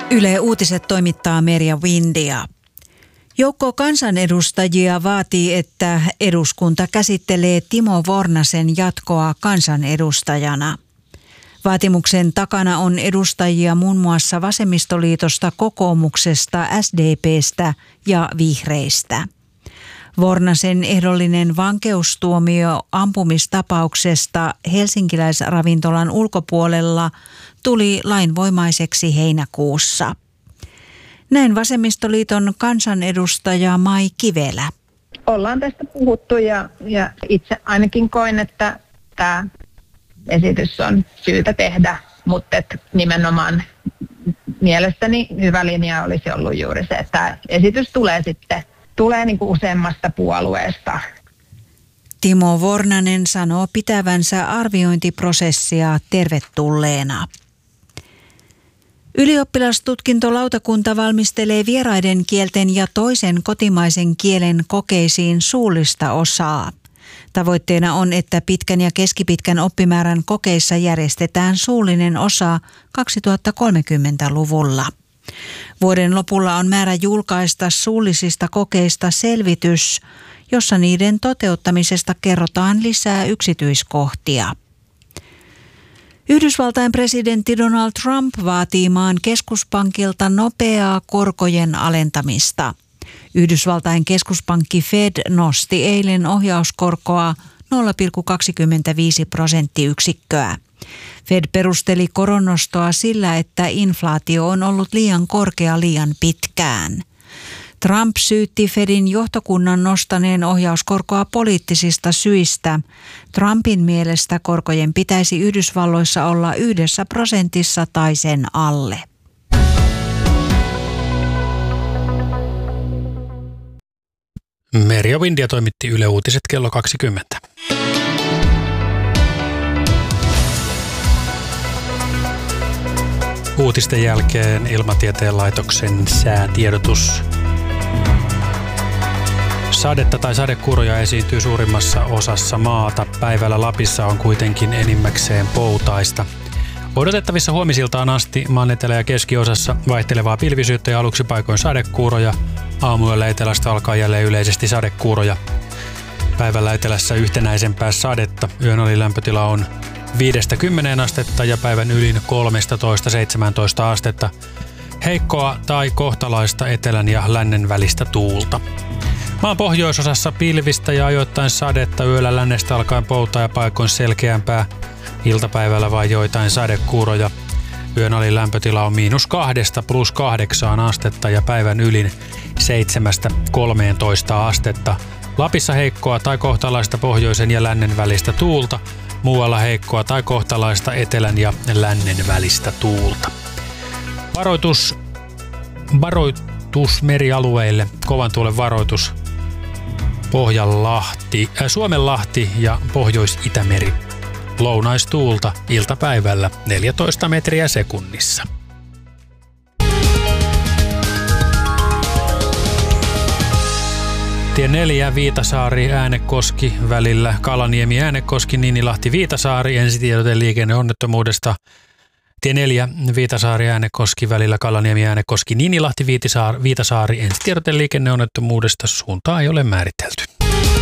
Yle Uutiset toimittaa Merja Windia. Joukko kansanedustajia vaatii, että eduskunta käsittelee Timo Vornasen jatkoa kansanedustajana. Vaatimuksen takana on edustajia muun muassa Vasemmistoliitosta, Kokoomuksesta, SDP:stä ja Vihreistä. Vornasen ehdollinen vankeustuomio ampumistapauksesta helsinkiläisravintolan ulkopuolella tuli lainvoimaiseksi heinäkuussa. Näin Vasemmistoliiton kansanedustaja Mai Kivelä. Ollaan tästä puhuttu ja itse ainakin koin, että tämä esitys on syytä tehdä, mutta nimenomaan mielestäni hyvä linja olisi ollut juuri se, että esitys tulee niin kuin useammasta puolueesta. Timo Vornanen sanoo pitävänsä arviointiprosessia tervetulleena. Ylioppilastutkintolautakunta valmistelee vieraiden kielten ja toisen kotimaisen kielen kokeisiin suullista osaa. Tavoitteena on, että pitkän ja keskipitkän oppimäärän kokeissa järjestetään suullinen osa 2030-luvulla. Vuoden lopulla on määrä julkaista suullisista kokeista selvitys, jossa niiden toteuttamisesta kerrotaan lisää yksityiskohtia. Yhdysvaltain presidentti Donald Trump vaatii maan keskuspankilta nopeaa korkojen alentamista. Yhdysvaltain keskuspankki Fed nosti eilen ohjauskorkoa 0,25%. Fed perusteli koronnostoa sillä, että inflaatio on ollut liian korkea liian pitkään. Trump syytti Fedin johtokunnan nostaneen ohjauskorkoa poliittisista syistä. Trumpin mielestä korkojen pitäisi Yhdysvalloissa olla 1% tai sen alle. Merja Windia toimitti Yle Uutiset kello 20. Uutisten jälkeen Ilmatieteen laitoksen säätiedotus. Sadetta tai sadekuuroja esiintyy suurimmassa osassa maata. Päivällä Lapissa on kuitenkin enimmäkseen poutaista. Odotettavissa huomisiltaan asti maan etelä- ja keskiosassa vaihtelevaa pilvisyyttä ja aluksi paikoin sadekuuroja. Aamuyöllä etelästä alkaa jälleen yleisesti sadekuuroja. Päivällä etelässä yhtenäisempää sadetta. Yön alilämpötila on 5-10 astetta ja päivän ylin 13-17 astetta. Heikkoa tai kohtalaista etelän ja lännen välistä tuulta. Maan pohjoisosassa pilvistä ja ajoittain sadetta, yöllä lännestä alkaen poutaa ja paikoin selkeämpää. Iltapäivällä vain joitain sadekuuroja. Yön alilämpötila on -2 +8 astetta ja päivän ylin 7-13 astetta. Lapissa heikkoa tai kohtalaista pohjoisen ja lännen välistä tuulta. Muualla heikkoa tai kohtalaista etelän ja lännen välistä tuulta. Varoitus merialueille. Kovan tuulen varoitus. Suomenlahti ja Pohjois-Itämeri. Lounaistuulta iltapäivällä 14 metriä sekunnissa. Tie 4 Viitasaari-Äänekoski välillä Kalaniemi-Äänekoski, Niinilahti-Viitasaari, ensitiedote liikenneonnettomuudesta. Tie 4 Viitasaari-Äänekoski välillä Kalaniemi-Äänekoski, Niinilahti-Viitasaari, ensitiedote liikenneonnettomuudesta, suuntaa ei ole määritelty.